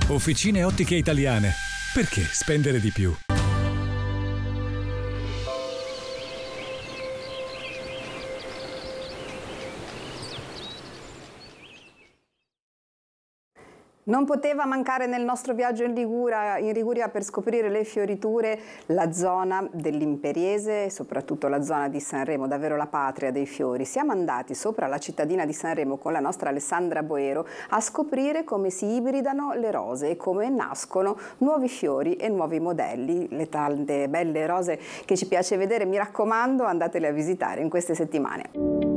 Officine Ottiche Italiane. Perché spendere di più? Non poteva mancare nel nostro viaggio in Liguria per scoprire le fioriture la zona dell'Imperiese e soprattutto la zona di Sanremo, davvero la patria dei fiori. Siamo andati sopra la cittadina di Sanremo con la nostra Alessandra Boero a scoprire come si ibridano le rose e come nascono nuovi fiori e nuovi modelli. Le tante belle rose che ci piace vedere, mi raccomando, andatele a visitare in queste settimane.